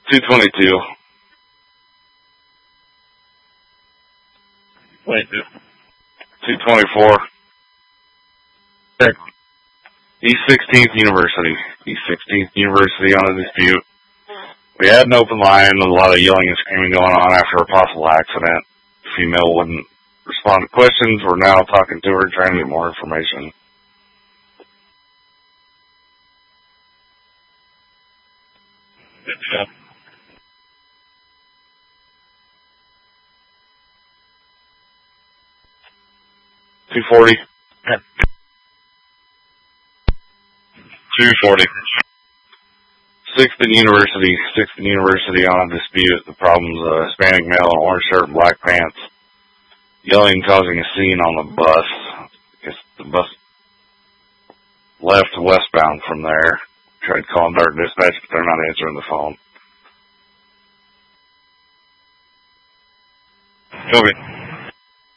222. Wait, 224. East 16th University. East 16th University on a dispute. We had an open line with a lot of yelling and screaming going on after a possible accident. The female wouldn't respond to questions. We're now talking to her, trying to get more information. Yeah. $240. 240. Sixth University on a dispute. The problem's a Hispanic male in orange shirt and black pants. Yelling, causing a scene on the bus. I guess the bus left westbound from there. Tried calling Dart Dispatch, but they're not answering the phone. Okay.